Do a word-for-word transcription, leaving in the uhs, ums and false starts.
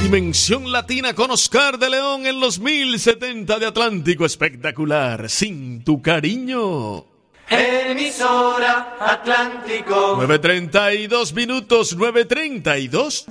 Dimensión Latina con Oscar de León en los mil setenta de Atlántico. Espectacular. Sin tu cariño. Emisora Atlántico. nueve treinta y dos minutos, nueve treinta y dos.